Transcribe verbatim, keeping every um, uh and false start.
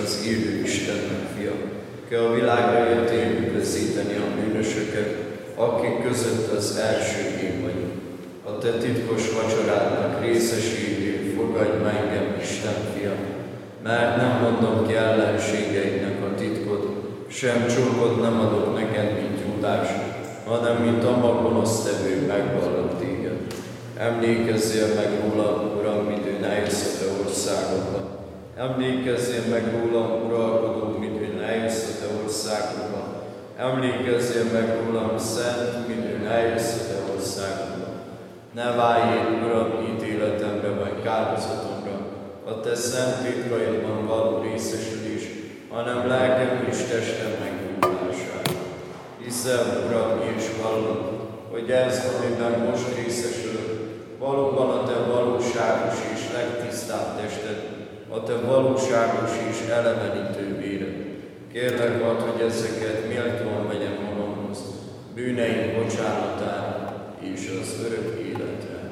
az élő Istennek fia, ki a világra jöttél üdvözíteni a bűnösöket, akik között az első én vagyok. A te titkos vacsorádnak részesítő, fogadj meg engem, Isten fia, mert nem mondom ki ellenségeidnek a titkot, sem csókot nem adok neked, mint Júdás, hanem mint a gonosztevő megvallak téged. Emlékezzél meg róla, Uram, midőn eljössz a te országodba. Emlékezzél meg róla, uralkodó, midőn eljössz a te országodba. Emlékezzél meg rólam, szent, midőn eljössz a te országodba. Ne váljél, Uram, ítéletemre vagy kárhozatomra, a te szent titkaidban való részesülés, hanem lelkem és testem meggyógyulására. Hiszem, Uram, és vallom, hogy ez, amiben most részesülök, valóban a te valóságos és legtisztább tested, a te valóságos és elevenítő véred. Kérlek ad, hogy ezeket méltóan vegyem magamhoz, bűneim bocsánatára és az örök életre.